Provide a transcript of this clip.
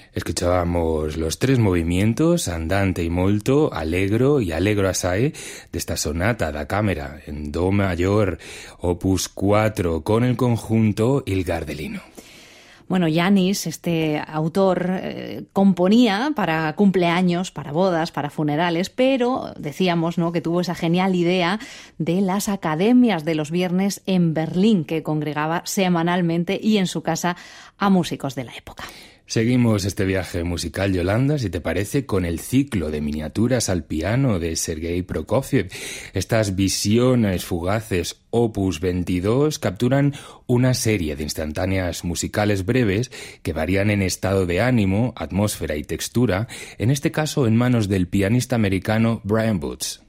Escuchábamos los tres movimientos, andante y molto, allegro y allegro assai, de esta sonata da cámara en do mayor, opus 4, con el conjunto Il Gardelino. Bueno, Yanis, este autor, componía para cumpleaños, para bodas, para funerales, pero decíamos, ¿no?, que tuvo esa genial idea de las academias de los viernes en Berlín, que congregaba semanalmente y en su casa a músicos de la época. Seguimos este viaje musical, Yolanda, si te parece, con el ciclo de miniaturas al piano de Sergei Prokofiev. Estas visiones fugaces opus 22 capturan una serie de instantáneas musicales breves que varían en estado de ánimo, atmósfera y textura, en este caso en manos del pianista americano Brian Boots.